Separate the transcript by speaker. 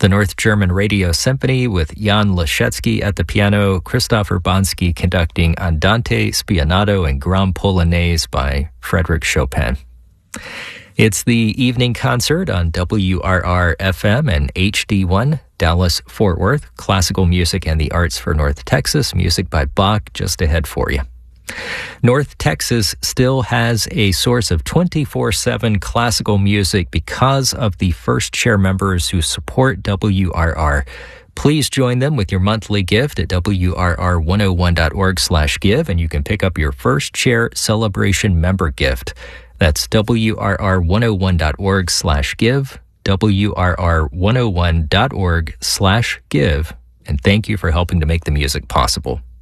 Speaker 1: The North German Radio Symphony with Jan Leszecki at the piano, Christoph Urbanski conducting Andante Spianato and Grand Polonaise by Frédéric Chopin. It's the evening concert on WRR-FM and HD1, Dallas-Fort Worth, classical music and the arts for North Texas, music by Bach just ahead for you. North Texas still has a source of 24/7 classical music because of the First Chair members who support WRR. Please join them with your monthly gift at WRR101.org/give, and you can pick up your First Chair Celebration member gift. That's WRR101.org/give, WRR101.org/give, and thank you for helping to make the music possible.